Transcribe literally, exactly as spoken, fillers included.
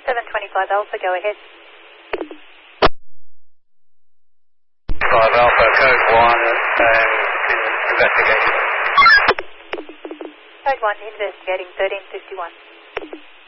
seven twenty-five Alpha, go ahead. five Alpha, code one, uh, investigation. Code one, investigating thirteen fifty-one.